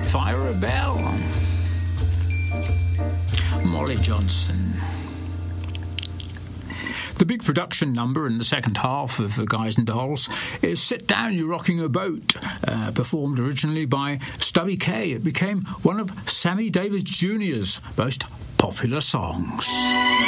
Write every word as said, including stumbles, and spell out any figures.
Fire a Bell. Molly Johnson. The big production number in the second half of The Guys and Dolls is Sit Down, You're Rocking a Boat, uh, performed originally by Stubby Kaye. It became one of Sammy Davis Junior's most popular songs.